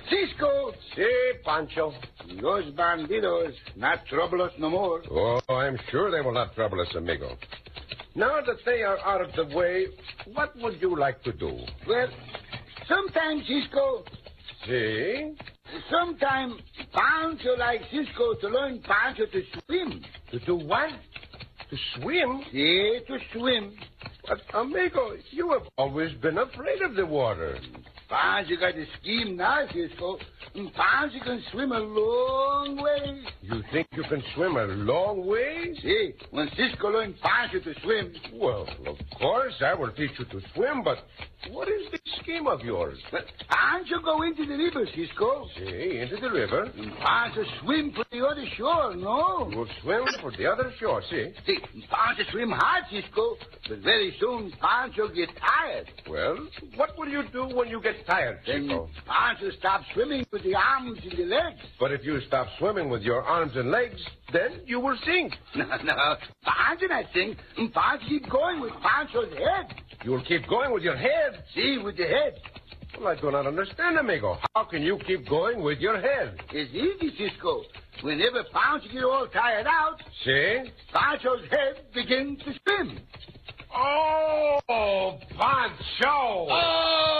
Cisco! Si, Pancho. Los bandidos not trouble us no more. Oh, I'm sure they will not trouble us, amigo. Now that they are out of the way, what would you like to do? Well, sometimes, Cisco, Si? sometimes Pancho like Cisco to learn Pancho to swim. To do what? To swim? Yeah, to swim. But, amigo, you have always been afraid of the water. Pancho got a scheme now, Cisco. Pancho can swim a long way. You think you can swim a long way? See, when Cisco learned Pancho to swim, Well, of course, I will teach you to swim, but what is this scheme of yours? but Pancho go into the river, Cisco. See, into the river. And Pancho swim for the other shore, no? You will swim for the other shore, see? See, Pancho swim hard, Cisco, but very soon Pancho get tired. Well, what will you do when you get tired, Then Chico? Pancho stop swimming with the arms and the legs. But if you stop swimming with your arms and legs, then you will sink. No, Pancho not sing. Pancho keep going with Pancho's head. You will keep going with your head. See, with the head. Well, I do not understand, amigo. How can you keep going with your head? It's easy, Cisco. Whenever Pancho get all tired out, See? Pancho's head begins to swim. Oh, Pancho! Oh!